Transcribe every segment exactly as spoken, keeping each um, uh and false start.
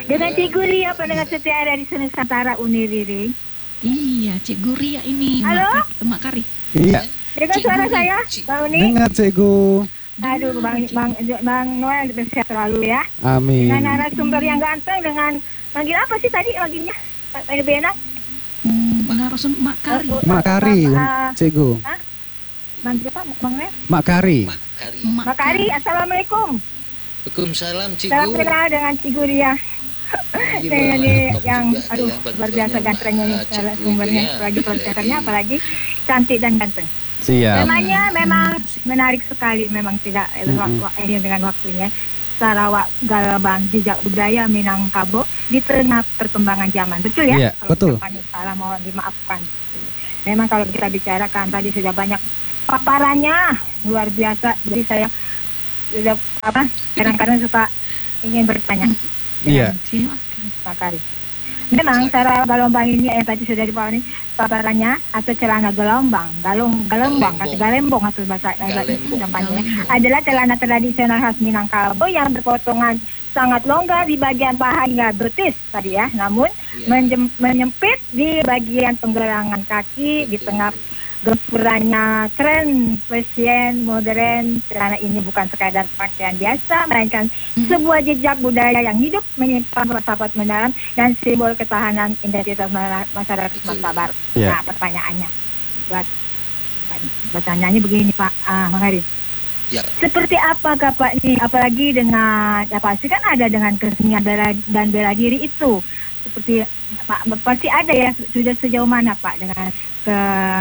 Dengan Cikgu Ria pendengar setia dari Nusantara Uniriri. Iya, Cikgu Ria ini. Halo? Mak, Mak Kari. Iya. Dengar Cikgu suara Ria. saya, Cik- Bang Uni? Dengar Cikgu. Aduh, Bang, Bang, Bang Noel sehat selalu ya. Amin. Dengan narasumber yang ganteng, dengan manggil apa sih tadi manggilnya? Lebih enak? Hmm, narasum Mak Kari. Oh, Mak Kari, Ah, Cikgu. Hah? Manggil apa, Bang Noel? Mak Kari. Mak Kari. Mak Mak Kari, Assalamualaikum. Waalaikumsalam Salam Cikgu. kenal dengan Cikgu Ria. Iya, Saya ini top yang, juga ada aduh, yang bagus luar biasa banyak, gantengnya nih, Mbak. Cikgu itu sumbernya, ya. apalagi pelajarannya, apalagi cantik dan ganteng. Siap. Temanya memang menarik sekali, memang tidak Mm-mm. wak- ini dengan waktunya. Sarawak Galabang jejak budaya Minangkabau di tengah perkembangan zaman, betul ya? Iya, Kalau betul. ucapannya salah mohon dimaafkan. Memang kalau kita bicarakan tadi sudah banyak paparannya luar biasa, jadi saya sudah apa kadang-kadang suka ingin bertanya. Iya. Silakan. Pak Kari. Memang cara gelombang ini yang tadi sudah dipaparin paparannya atau celana gelombang, galung gelombang, Galembong. atau galembong atau bahasa Galembong. gampangnya Galembong. adalah celana tradisional khas Minangkabau yang berpotongan sangat longgar di bagian paha hingga betis tadi ya, namun Iya. menjem- menyempit di bagian penggelangan kaki di Betul. tengah gempurannya tren fashion modern. Celana ini bukan sekadar pakaian biasa, melainkan sebuah jejak budaya yang hidup menyimpan filsafat mendalam dan simbol ketahanan identitas ma- masyarakat Betul. Sumatera Barat. Iya. Nah, pertanyaannya buat pertanyaannya begini Pak ah, Makari. Ya. Seperti apakah Pak ini, apalagi dengan ya pasti kan ada dengan kesenian bela, dan bela diri itu, seperti Pak pasti ada ya, sudah sejauh mana Pak dengan ke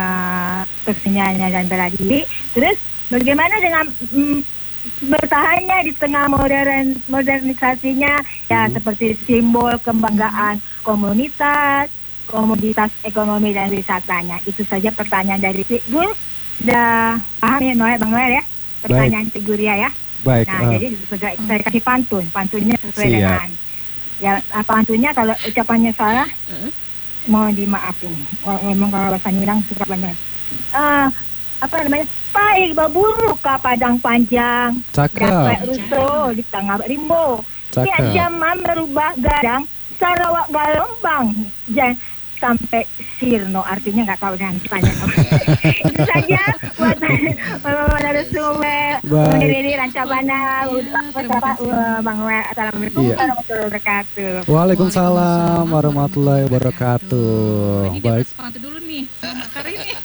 keseniannya dan bela diri. Terus bagaimana dengan mm, bertahannya di tengah modern modernisasinya ya, Hmm. seperti simbol kebanggaan komunitas, komoditas ekonomi dan wisatanya. Itu saja pertanyaan dari Cikgu. Sudah paham ya Noel, Bang Noel ya? Pertanyaan Cikgu Ria ya. Baik. Nah, eh, jadi sudah saya kasih pantun. Pantunnya sesuai Siap. dengan ya ah, pantunnya, kalau ucapannya salah Heeh. mohon dimaafin. Wah, memang kalau bahasa Minang suka banget. Ah, apa namanya? Baik berburu ke padang panjang, dapat Cakep. rusuh di tengah rimbo. Tiap Cakep. zaman merubah gadang, Sarawak Galombang jangan sampai Sirno, artinya nggak tahu dengan tanya. Itu saja buat narasumber Baik. ini Rancabana. terima kasih. Bang Noel, assalamualaikum Iya. warahmatullahi wabarakatuh. Waalaikumsalam warahmatullahi wabarakatuh. Ini dia Baik. bahas pantun dulu nih, sama Mak Kari nih.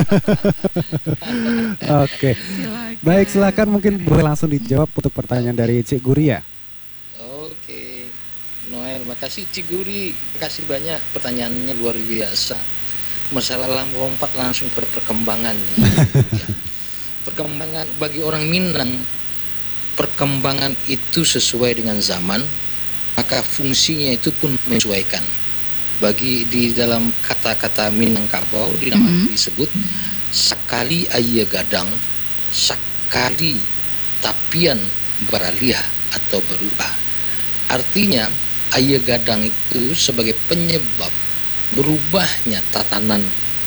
Oke. Silakan. Baik, silakan mungkin boleh langsung dijawab untuk pertanyaan dari Cik Guria. Oke, Noel, makasih Ciguri, makasih banyak, pertanyaannya luar biasa. Masalah lang- lompat langsung pada perkembangannya. Ya. Perkembangan bagi orang Minang, perkembangan itu sesuai dengan zaman, maka fungsinya itu pun menyesuaikan. Bagi di dalam kata-kata Minangkabau di nama Mhm. disebut sakali aya gadang, sakali tapian beralih atau berubah. Artinya aya gadang itu sebagai penyebab berubahnya tatanan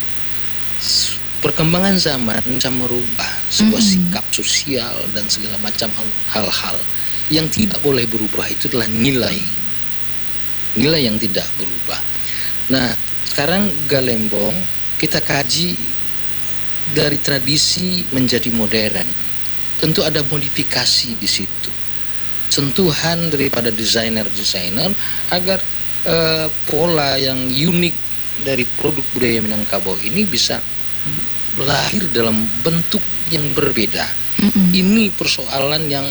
S- perkembangan zaman bisa merubah sebuah Mhm. sikap sosial dan segala macam hal- hal-hal. Yang tidak boleh berubah itu adalah nilai nilai yang tidak berubah. Nah, sekarang Galembong kita kaji dari tradisi menjadi modern. Tentu ada modifikasi di situ, sentuhan daripada desainer-desainer agar eh, pola yang unik dari produk budaya Minangkabau ini bisa lahir dalam bentuk yang berbeda. Mm-mm. Ini persoalan yang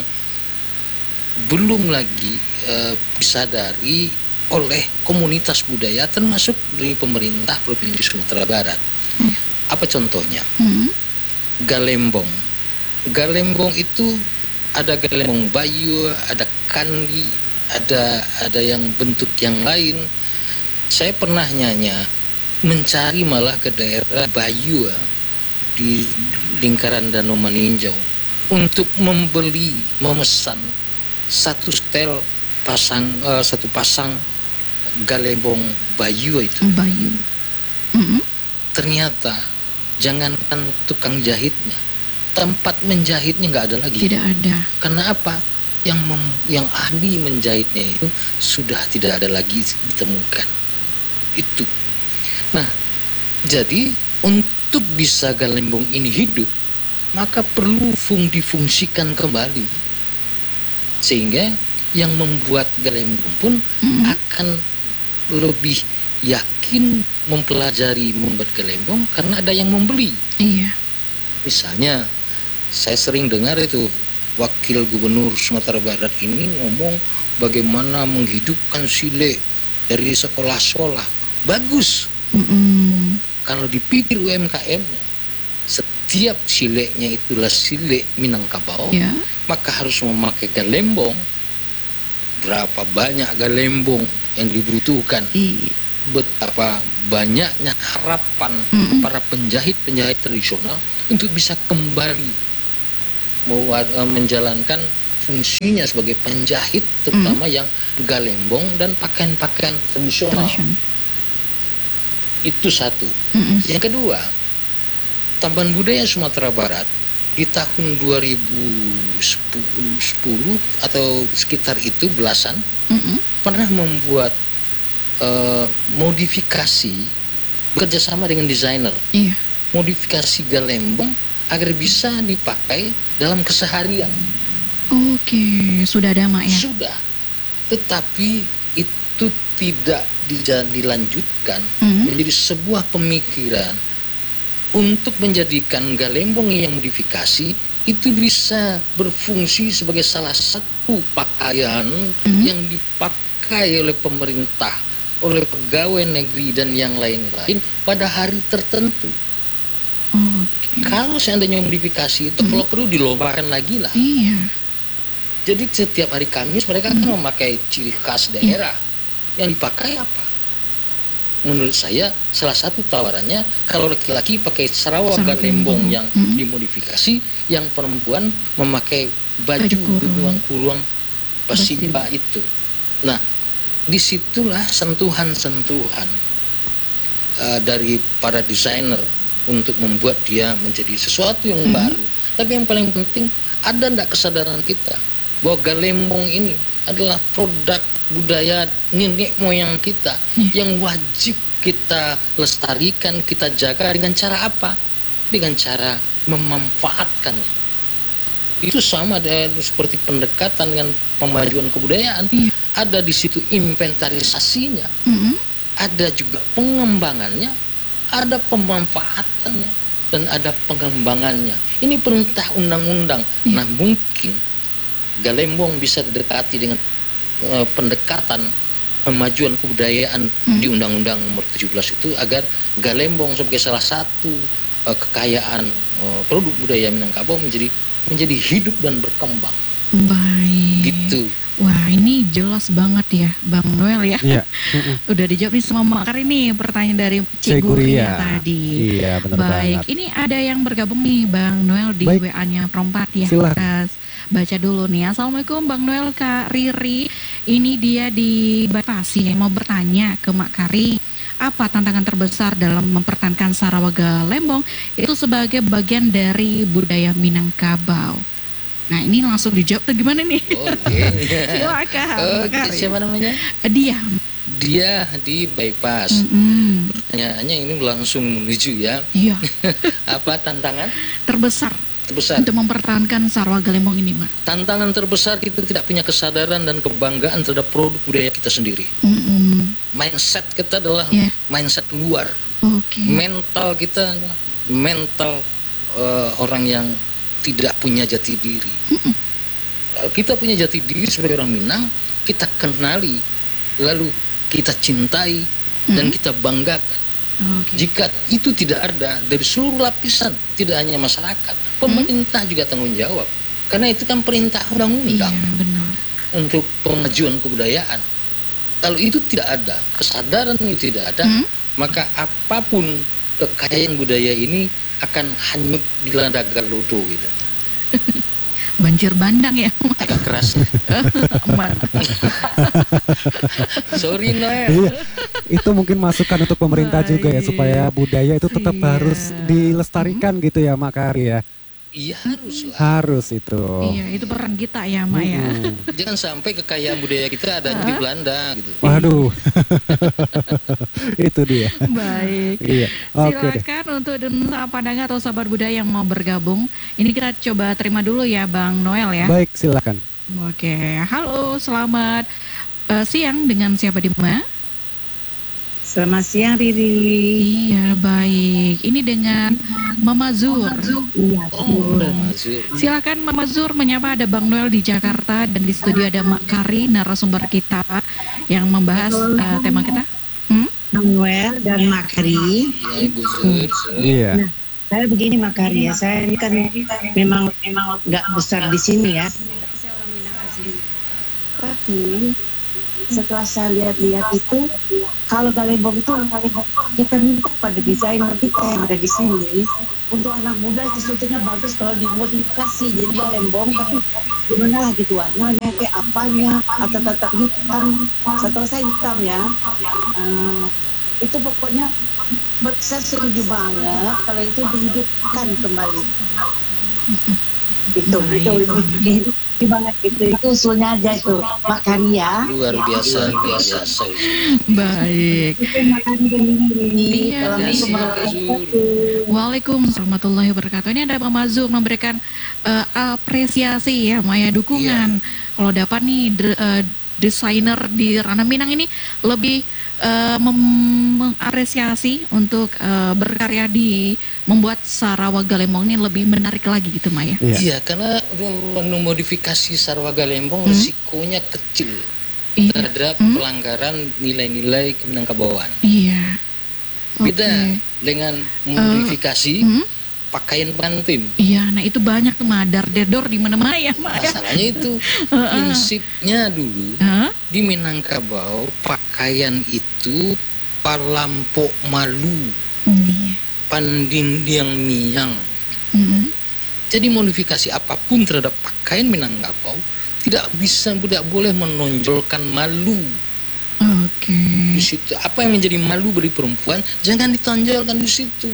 belum lagi eh, disadari oleh komunitas budaya termasuk dari pemerintah Provinsi Sumatera Barat. Hmm. Apa contohnya? Mm. Galembong. Galembong itu ada galembong Bayu, ada kandi, ada ada yang bentuk yang lain. Saya pernah nyanya mencari malah ke daerah Bayu di lingkaran Danau Maninjau untuk membeli, memesan satu setel pasang eh, satu pasang galembong Bayu itu. Bayu. Mm-mm. Ternyata jangankan tukang jahitnya, tempat menjahitnya nggak ada lagi. Tidak ada. Karena apa? yang mem- yang ahli menjahitnya itu sudah tidak ada lagi ditemukan. Itu. Nah, jadi untuk bisa Galembong ini hidup, maka perlu fung difungsikan kembali, sehingga yang membuat Galembong pun Mm-mm. akan lebih yakin mempelajari membuat Galembong karena ada yang membeli. Iya. Misalnya, saya sering dengar itu Wakil Gubernur Sumatera Barat ini ngomong bagaimana menghidupkan sile dari sekolah-sekolah. Bagus. Mm-mm. Kalau dipikir U M K M-nya, setiap sileknya itulah silek Minangkabau, Ya. maka harus memakai Galembong. Berapa banyak Galembong yang dibutuhkan, I- betapa banyaknya harapan Mm-mm. para penjahit-penjahit tradisional untuk bisa kembali mewa- eh, menjalankan fungsinya sebagai penjahit, terutama yang Galembong dan pakaian-pakaian tradisional. Tradition. Itu satu. Mm-mm. Yang kedua, Taman Budaya Sumatera Barat di tahun dua ribu sepuluh atau sekitar itu belasan Mm-mm. pernah membuat eh, modifikasi bekerjasama dengan desainer, Iya. modifikasi Galembong agar bisa dipakai dalam keseharian. Oke, sudah ada Mak ya? Sudah, tetapi itu tidak dija- dilanjutkan Mm. menjadi sebuah pemikiran untuk menjadikan Galembong yang modifikasi itu bisa berfungsi sebagai salah satu pakaian Mhm. yang dipakai oleh pemerintah, oleh pegawai negeri dan yang lain-lain pada hari tertentu. Oke. Kalau seandainya modifikasi itu Mhm. kalau perlu dilombakan lagi lah. Iya. Jadi setiap hari Kamis mereka akan memakai ciri khas daerah. Yang dipakai apa? Menurut saya salah satu tawarannya kalau laki-laki pakai sarawak Sarawak Galembong Galembong. yang Mm. dimodifikasi, yang perempuan memakai baju Baju kurung. beruang-kurung pasimba itu. Nah, disitulah sentuhan-sentuhan uh, dari para desainer untuk membuat dia menjadi sesuatu yang Mm. baru. Tapi yang paling penting, ada enggak kesadaran kita bahwa Galembong ini adalah produk budaya nenek moyang kita Hmm. yang wajib kita lestarikan, kita jaga dengan cara apa? Dengan cara memanfaatkannya. Itu sama dengan seperti pendekatan dengan pemajuan kebudayaan. Iya. Ada di situ inventarisasinya, Mm-mm. ada juga pengembangannya, ada pemanfaatannya, dan ada pengembangannya. Ini perintah undang-undang. Iya. Nah, mungkin Galembong bisa didekati dengan eh, pendekatan pemajuan kebudayaan Hmm. di Undang-Undang Nomor tujuh belas itu agar Galembong sebagai salah satu eh, kekayaan eh, produk budaya Minangkabau menjadi menjadi hidup dan berkembang. Baik. Gitu. Wah, ini jelas banget ya, Bang Noel ya. Iya. Mm-mm. Udah dijawab nih sama Mak Kari nih pertanyaan dari Cik Cik Guria Guria. tadi. Iya, benar Baik, banget. ini ada yang bergabung nih Bang Noel di Baik. W A-nya Perompat ya. Silakan. Kita baca dulu nih. Assalamualaikum Bang Noel, Kak Riri. Ini dia di Bekasi yang mau bertanya ke Mak Kari. Apa tantangan terbesar dalam mempertahankan Sarawak Galembong itu sebagai bagian dari budaya Minangkabau? Nah, ini langsung dijawab tuh gimana nih? Oke. Silakan, Mak Oke, Kari. siapa namanya? Dia. Dia di bypass. Mm-mm. Pertanyaannya ini langsung menuju ya. Iya, Apa tantangan terbesar terbesar? untuk mempertahankan Sarawak Galembong ini, Mak. Tantangan terbesar kita tidak punya kesadaran dan kebanggaan terhadap produk budaya kita sendiri. Mm-mm. Mindset kita adalah Iya. mindset luar. Oke. Mental kita adalah mental eh, orang yang tidak punya jati diri. Kalau kita punya jati diri sebagai orang Minang, kita kenali, lalu kita cintai dan Mm. kita banggakan. Oke. Jika itu tidak ada dari seluruh lapisan, tidak hanya masyarakat, pemerintah juga tanggung jawab. Karena itu kan perintah Iya, undang-undang benar. untuk pemajuan kebudayaan. Kalau itu tidak ada, kesadaran itu tidak ada, Hmm? maka apapun kekayaan budaya ini akan hanyut di landa Galudo gitu. Banjir bandang ya, Mak. Agak keras. Mak. Sorry Noel. Iya. Itu mungkin masukan untuk pemerintah juga ya Baik. supaya budaya itu tetap Siap. harus dilestarikan gitu ya Mak Kari ya. Iya haruslah. Harus itu. Iya, itu peran kita ya, Mak ya. Mm-mm. Jangan sampai kekayaan budaya kita ada di Belanda gitu. Waduh. Itu dia. Baik. Iya. Oke deh. Silakan untuk Nusa Pandangan atau sahabat budaya yang mau bergabung. Ini kita coba terima dulu ya Bang Noel ya. Baik, silakan. Oke, halo, selamat eh, siang, dengan siapa di mana? Selamat siang Riri. Iya, baik. Ini dengan Mama Zur. Iya, Oh, Mazur. Silakan Mama Zur menyapa, ada Bang Noel di Jakarta dan di studio ada Mak Kari, narasumber kita yang membahas eh, tema kita. Hmm? Manuel dan Makari. Ya, Ibu Zur. Iya. Nah, saya begini Makari ya, saya ini kan memang memang nggak besar di sini ya. Saya orang Minang asli. Tapi setelah saya lihat-lihat itu, kalau Galembong itu kita minta pada desainer kita yang ada di sini, untuk anak muda sesuatunya bagus kalau dimodifikasi jadi Galembong, tapi gimana lah gitu warnanya, kayak apanya, atau tetap hitam, setahu saya hitam ya. Uh, itu pokoknya saya setuju banget kalau itu dihidupkan kembali. Itu itu itu itu banget itu itu usulnya aja itu Makaria. Luar biasa, luar biasa. Baik. Iya, Waalaikumsalam warahmatullahi wabarakatuh. Ini ada Mama Zur memberikan eh, apresiasi ya, Maya, dukungan. Kalau dapat nih de- eh, desainer di ranah Minang ini lebih uh, mem- mengapresiasi untuk uh, berkarya di membuat Sarawak Galembong ini lebih menarik lagi gitu, Maya. Iya. Iya, karena memodifikasi Sarawak Galembong Hmm. risikonya kecil Iya. terhadap Hmm. pelanggaran nilai-nilai Keminangkabauan. Iya. Beda Oke. dengan modifikasi Hmm? pakaian pengantin. Iya, nah itu banyak tuh madar dedor di mana-mana ya, Maya. Masalahnya itu prinsipnya dulu Hah? di Minangkabau pakaian itu palampok malu, Iya. pandindiang miang. Hmm. Jadi modifikasi apapun terhadap pakaian Minangkabau tidak bisa, tidak boleh menonjolkan malu. Oke. Di situ apa yang menjadi malu bagi perempuan jangan ditonjolkan di situ.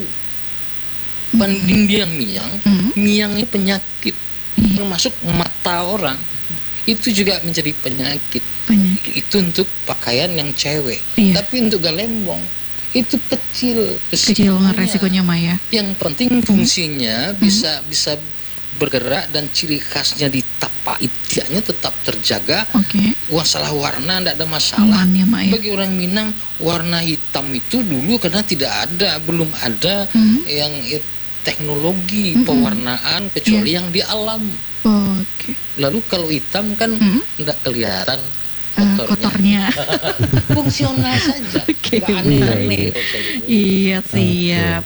Pandindiang miang, Hmm. miang ini penyakit, Iya. termasuk mata orang itu juga menjadi penyakit. Penyakit. Itu untuk pakaian yang cewek. Iya. Tapi untuk Galembong itu kecil, Kecil resikonya. resikonya, Maya. Yang penting fungsinya bisa bisa bergerak dan ciri khasnya di tapak itiaknya tetap terjaga. Oke. Masalah warna tidak ada masalah. Aman ya, Maya. Bagi orang Minang warna hitam itu dulu karena tidak ada, belum ada Hmm. yang eh, teknologi Mm-mm. pewarnaan kecuali yang di alam. Oke. Lalu kalau hitam kan Hmm. tidak kelihatan Eh, kotornya. kotornya. Fungsional saja. Oke. Nggak aneh-aneh. Iya, siap.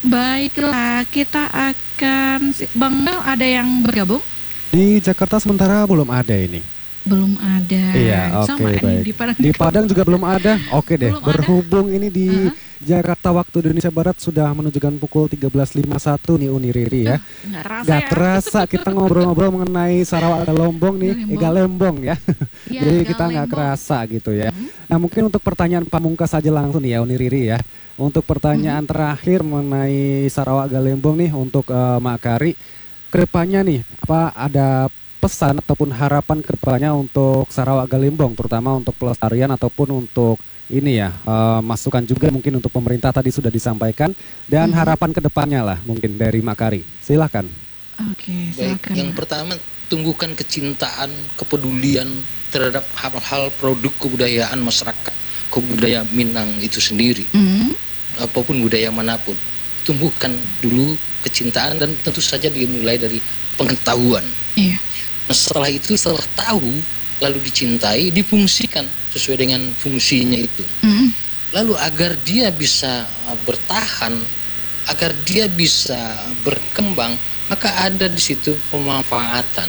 Baiklah, kita akan Bang Mel, ada yang bergabung? Di Jakarta sementara belum ada ini. Belum ada. Iya, Sama oke, ini baik. di Padang. Di Padang juga belum ada. Oke deh, Belum ada. berhubung ini di Uh-huh. Jakarta waktu Indonesia Barat sudah menunjukkan pukul tiga belas lima puluh satu nih Uni Riri ya. Nggak rasa Gak ya. terasa kita ngobrol-ngobrol mengenai Sarawak Galembong nih, eh, Galembong. Galembong ya. Ya, Jadi kita nggak Galembong. kerasa gitu ya. Hmm. Nah mungkin untuk pertanyaan pamungkas saja langsung nih ya Uni Riri ya. Untuk pertanyaan Hmm. terakhir mengenai Sarawak Galembong nih untuk eh, Mak Kari, kedepannya nih apa ada pesan ataupun harapan kedepannya untuk Sarawak Galembong, terutama untuk pelestarian ataupun untuk ini ya eh, masukan juga mungkin untuk pemerintah tadi sudah disampaikan dan Mhm. harapan kedepannya lah mungkin dari Mak Kari. Silakan. Oke, Baik, silakan. yang pertama tumbuhkan kecintaan, kepedulian terhadap hal-hal produk kebudayaan masyarakat, kebudayaan Minang itu sendiri, Hmm. apapun budaya manapun. Tumbuhkan dulu kecintaan dan tentu saja dimulai dari pengetahuan. Iya. Nah, setelah itu setelah tahu lalu dicintai, difungsikan sesuai dengan fungsinya itu. Hmm. Lalu agar dia bisa uh, bertahan, agar dia bisa berkembang, maka ada di situ pemanfaatan.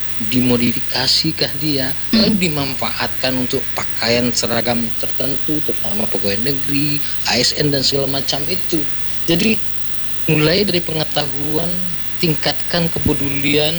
Dimodifikasikah dia, lalu dimanfaatkan untuk pakaian seragam tertentu, terutama pegawai negeri, A S N dan segala macam itu. Jadi mulai dari pengetahuan, tingkatkan kepedulian,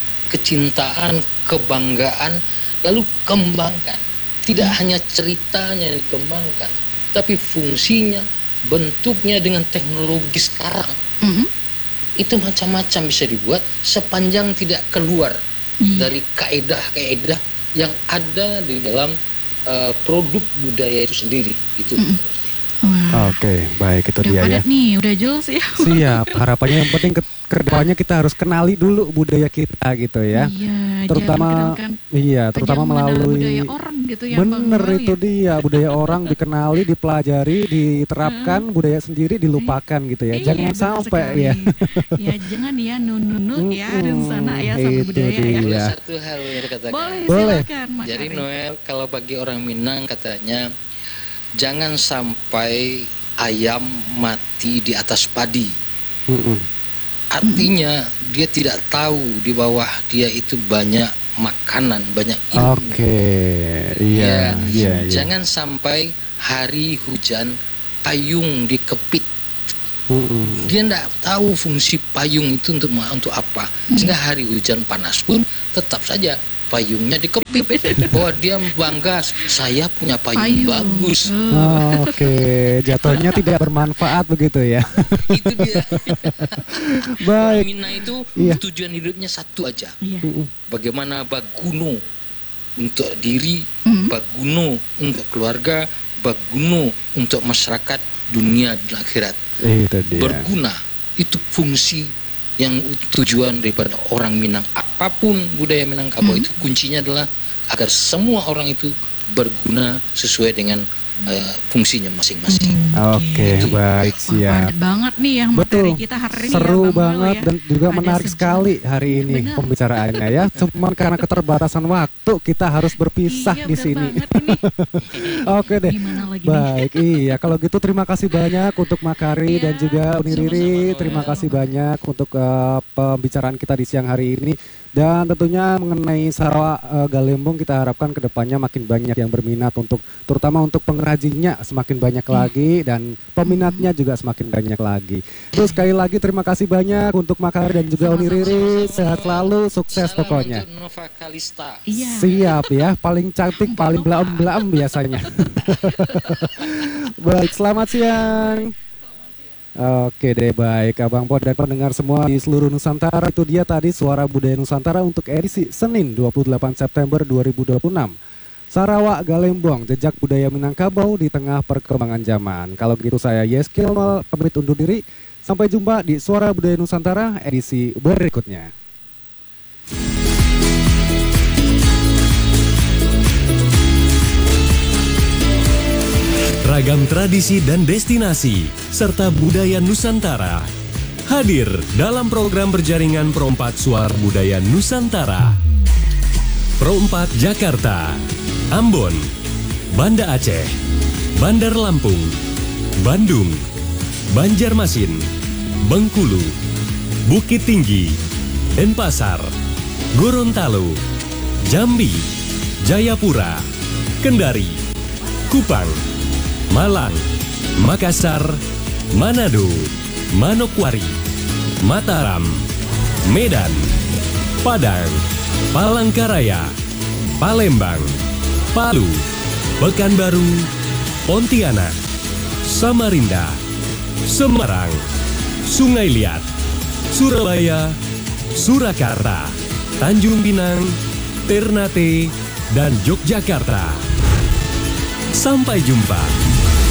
kecintaan, kebanggaan, lalu kembangkan. Tidak hanya ceritanya yang dikembangkan, tapi fungsinya, bentuknya dengan teknologi sekarang. Hmm. itu macam-macam bisa dibuat sepanjang tidak keluar Iya. dari kaedah-kaedah yang ada di dalam uh, produk budaya itu sendiri. Itu. Mm-mm. Wah. Oke, baik itu Udah dia ya. padat nih, udah jelas ya. Siap. Harapannya yang penting ke kedepannya kita harus kenali dulu budaya kita gitu ya. Iya, Terutama jangan iya, terutama jangan mengenal melalui budaya orang gitu ya, Bang bener Noel itu ya. dia budaya orang dikenali, dipelajari, diterapkan, budaya sendiri dilupakan gitu ya. Iya, Jangan benar sampai sekali. ya. Ya jangan ya nununu ya di sana ya sama Mm-mm, budaya itu ya. dia. Boleh Iya. satu hal yang dikatakan. Boleh, Boleh. silakan Mak Jadi Kari. Noel, kalau bagi orang Minang katanya jangan sampai ayam mati di atas padi. Mm-mm. Artinya dia tidak tahu di bawah dia itu banyak makanan, banyak ilmu. Oke, iya, Ya, iya, iya. Jangan sampai hari hujan payung dikepit. Mm-mm. Dia tidak tahu fungsi payung itu untuk untuk apa. Sehingga hari hujan panas pun tetap saja payungnya dikepit. Bahwa dia bangga, saya punya payung, Payung. bagus. Oh. Oke, jatuhnya tidak bermanfaat begitu ya. Itu dia. Baik. Mina itu Iya. tujuan hidupnya satu aja. Iya. Mm-mm. Bagaimana baguno untuk diri, Mm. baguno untuk keluarga, baguno untuk masyarakat, dunia dan akhirat. Itu dia. Berguna, itu fungsi yang tujuan daripada orang Minang. Apapun budaya Minangkabau Mm. itu kuncinya adalah agar semua orang itu berguna sesuai dengan eh, fungsinya masing-masing. Oke, Gitu. baik, Wah, siap. padat banget nih yang Betul. materi kita hari ini ya, Seru Bang Noel banget ya. dan juga Ada menarik sejarah. sekali hari ini Benar. pembicaraannya ya. Cuman karena keterbatasan waktu kita harus berpisah Iya, di benar sini. banget ini. Oke deh. Gimana lagi nih? Baik, iya. Kalau gitu terima kasih banyak untuk Makari Iya, dan juga Uni Riri. sama-sama, Terima Noel. kasih banyak untuk eh, pembicaraan kita di siang hari ini. Dan tentunya mengenai Sarawak eh, Galembong kita harapkan kedepannya makin banyak yang berminat untuk, terutama untuk pengrajinnya semakin banyak Iya. lagi dan peminatnya juga semakin banyak lagi. Terus sekali lagi terima kasih banyak untuk Makari dan juga Uni Riri. Sehat selalu, sukses Salam pokoknya. untuk Nova Kalista. Iya. Siap ya, paling cantik, paling belaem-belaem biasanya. Baik, selamat siang. Oke deh, baik Abang Pod dan pendengar semua di seluruh Nusantara. Itu dia tadi Suara Budaya Nusantara untuk edisi Senin dua puluh delapan September dua ribu dua puluh enam. Sarawak Galembong, jejak budaya Minangkabau di tengah perkembangan zaman. Kalau begitu saya Yeskil pamit undur diri. Sampai jumpa di Suara Budaya Nusantara edisi berikutnya. Ragam tradisi dan destinasi, serta budaya Nusantara hadir dalam program berjaringan Perompat Suara Budaya Nusantara. Perompat Jakarta, Ambon, Banda Aceh, Bandar Lampung, Bandung, Banjarmasin, Bengkulu, Bukit Tinggi, Denpasar, Gorontalo, Jambi, Jayapura, Kendari, Kupang, Malang, Makassar, Manado, Manokwari, Mataram, Medan, Padang, Palangkaraya, Palembang, Palu, Pekanbaru, Pontianak, Samarinda, Semarang, Sungai Liat, Surabaya, Surakarta, Tanjung Pinang, Ternate, dan Yogyakarta. Sampai jumpa.